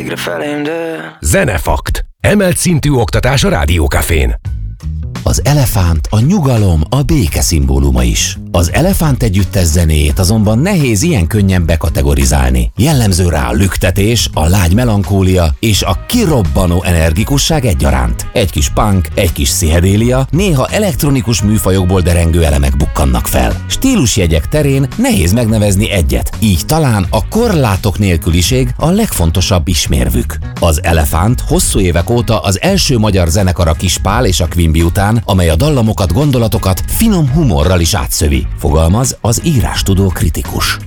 végre felém dől. Zenefakt. Emelt szintű oktatás a Rádiókafén. Az elefánt a nyugalom, a béke szimbóluma is. Az elefánt együttes zenéjét azonban nehéz ilyen könnyen bekategorizálni. Jellemző rá a lüktetés, a lágy melankólia és a kirobbanó energikusság egyaránt. Egy kis punk, egy kis pszichedélia, néha elektronikus műfajokból derengő elemek bukkannak fel. Stílusjegyek terén nehéz megnevezni egyet, így talán a korlátok nélküliség a legfontosabb ismérvük. Az elefánt hosszú évek óta az első magyar zenekar a Kis Pál és a Quimby után, amely a dallamokat, gondolatokat finom humorral is átszövi, fogalmaz az írástudó kritikus.